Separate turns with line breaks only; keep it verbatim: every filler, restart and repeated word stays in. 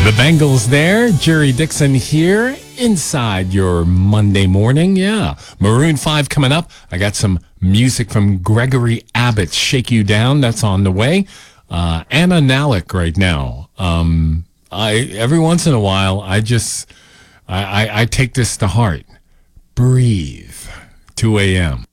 The Bengals there, Jerry Dixon here inside your Monday morning. Yeah, Maroon five coming up. I got some music from Gregory Abbott's Shake You Down. That's on the way. Uh, Anna Nalick right now. Um, I every once in a while, I just, I, I, I take this to heart. Breathe. two a.m.